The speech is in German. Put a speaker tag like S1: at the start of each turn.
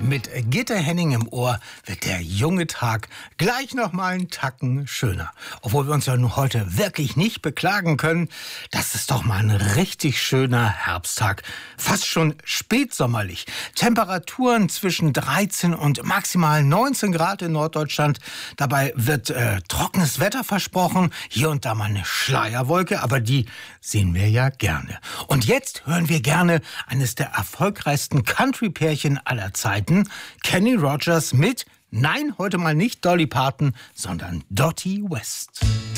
S1: Mit Gitte Henning im Ohr wird der junge Tag gleich noch mal einen Tacken schöner. Obwohl wir uns ja nun heute wirklich nicht beklagen können. Das ist doch mal ein richtig schöner Herbsttag. Fast schon spätsommerlich. Temperaturen zwischen 13 und maximal 19 Grad in Norddeutschland. Dabei wird trockenes Wetter versprochen. Hier und da mal eine Schleierwolke, aber die sehen wir ja gerne. Und jetzt hören wir gerne eines der erfolgreichsten Country-Pärchen aller Zeiten. Kenny Rogers mit, nein, heute mal nicht Dolly Parton, sondern Dottie West.